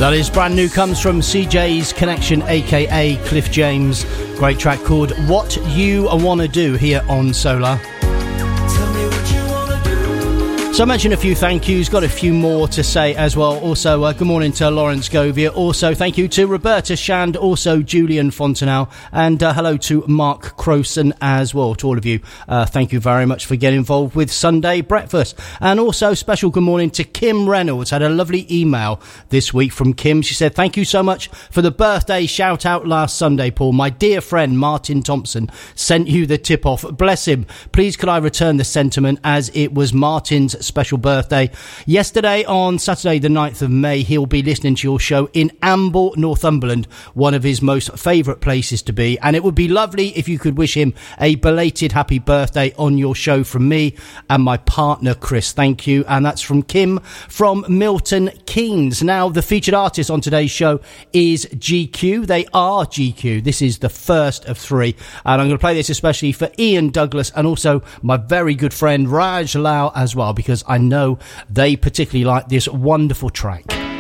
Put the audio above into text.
That is brand new, comes from CJ's Connection, aka Cliff James. Great track called What You Wanna Do here on Solar. So I mentioned a few thank yous, got a few more to say as well. Also, good morning to Lawrence Govia. Also, thank you to Roberta Shand, also Julian Fontenelle, and hello to Mark Crowson as well. To all of you, thank you very much for getting involved with Sunday Breakfast. And also, special good morning to Kim Reynolds. Had a lovely email this week from Kim. She said, thank you so much for the birthday shout out last Sunday, Paul. My dear friend Martin Thompson sent you the tip off. Bless him. Please could I return the sentiment, as it was Martin's special birthday yesterday on Saturday the 9th of May. He'll be listening to your show in Amble, Northumberland, one of his most favourite places to be, and it would be lovely if you could wish him a belated happy birthday on your show from me and my partner Chris. Thank you. And that's from Kim from Milton Keynes. Now, the featured artist on today's show is GQ. They are GQ. This is the first of three, and I'm going to play this especially for Ian Douglas and also my very good friend Raj Lal as well, because I know they particularly like this wonderful track.